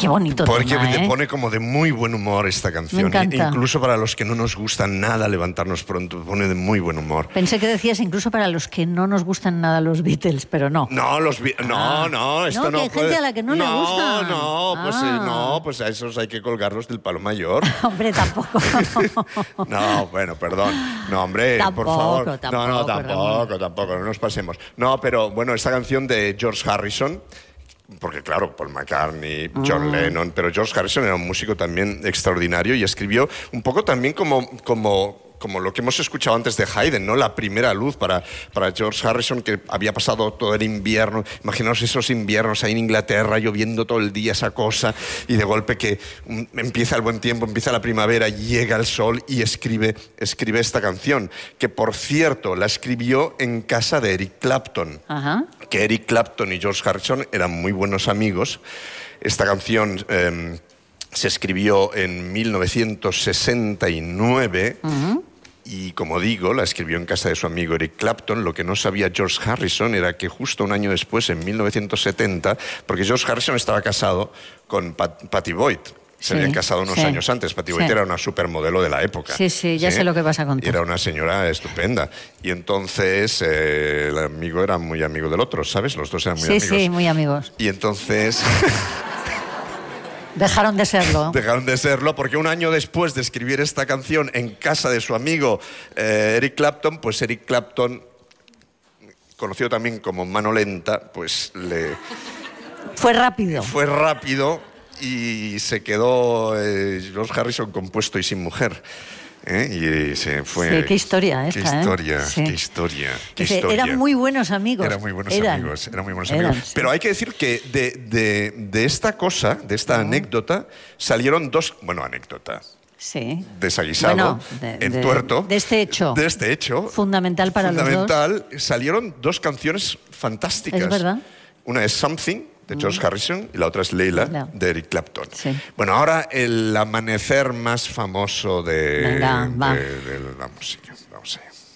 Qué bonito Porque tema, te pone como de muy buen humor esta canción. Me encanta. Incluso para los que no nos gusta nada levantarnos pronto, pone de muy buen humor. Pensé que decías incluso para los que no nos gustan nada los Beatles, pero no. No, no, esto No, no que hay puede... gente a la que no le gustan. No, pues a esos hay que colgarlos del palo mayor. Hombre, tampoco. No, bueno, perdón. No, hombre, por favor. Tampoco, no nos pasemos. No, pero bueno, esta canción de George Harrison, porque claro, Paul McCartney, John Lennon, pero George Harrison era un músico también extraordinario y escribió un poco también como lo que hemos escuchado antes de Haydn, ¿no? La primera luz para George Harrison, que había pasado todo el invierno. Imaginaos esos inviernos ahí en Inglaterra, lloviendo todo el día esa cosa, y de golpe que empieza el buen tiempo, empieza la primavera, llega el sol y escribe esta canción, que por cierto la escribió en casa de Eric Clapton. Ajá. Que Eric Clapton y George Harrison eran muy buenos amigos. Esta canción se escribió en 1969. Y como digo, la escribió en casa de su amigo Eric Clapton. Lo que no sabía George Harrison era que justo un año después, en 1970, porque George Harrison estaba casado con Pattie Boyd. Se habían casado unos años antes. Pattie Boyd era una supermodelo de la época. Sí, ya sé lo que vas a contar. Y era una señora estupenda. Y entonces el amigo era muy amigo del otro, ¿sabes? Los dos eran muy amigos. Sí, muy amigos. Y entonces... Dejaron de serlo. Dejaron de serlo porque un año después de escribir esta canción en casa de su amigo Eric Clapton, pues Eric Clapton, conocido también como Mano Lenta, pues le... Fue rápido y se quedó George Harrison compuesto y sin mujer. Y se fue. Sí, qué historia esta, qué historia. Eran muy buenos amigos. Eran muy buenos amigos. Pero hay que decir que de esta cosa, de esta anécdota, salieron dos... Bueno, anécdota. Sí. Desaguisado, entuerto. De este hecho. Fundamental para los dos. Salieron dos canciones fantásticas. Es verdad. Una es Something, de George Harrison, y la otra es Leila, de Eric Clapton. Sí. Bueno, ahora el amanecer más famoso de la música. Vamos allá.